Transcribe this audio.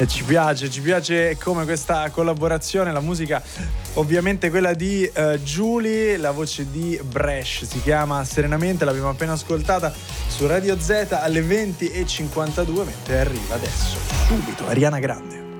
E ci piace come questa collaborazione, la musica ovviamente quella di Giulia, la voce di Bresh, si chiama Serenamente, l'abbiamo appena ascoltata su Radio Z alle 20:52, mentre arriva adesso, subito, Ariana Grande.